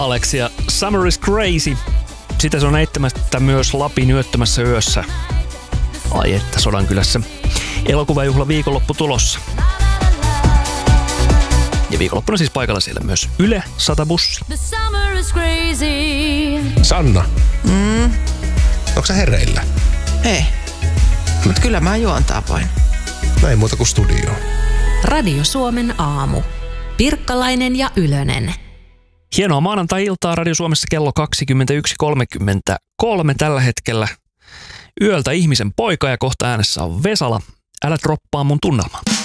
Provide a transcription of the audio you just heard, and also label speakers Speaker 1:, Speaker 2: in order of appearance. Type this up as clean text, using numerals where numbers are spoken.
Speaker 1: Alexia, Summer is Crazy. Sitä se on eittämättä myös Lapin yöttömässä yössä. Ai että Sodankylässä. Elokuvajuhla viikonloppu tulossa. Ja viikonloppuna siis paikalla siellä myös Yle 100 bussi.
Speaker 2: Sanna, onko sä hereillä?
Speaker 3: Ei, mutta kyllä mä juontaa voin.
Speaker 2: No ei muuta kuin studioon.
Speaker 4: Radio Suomen aamu. Pirkkalainen ja Ylönen.
Speaker 1: Hienoa maanantai-iltaa Radio Suomessa kello 21.33 tällä hetkellä. Yöltä ihmisen poika ja kohta äänessä on Vesala. Älä droppaa mun tunnelmaa.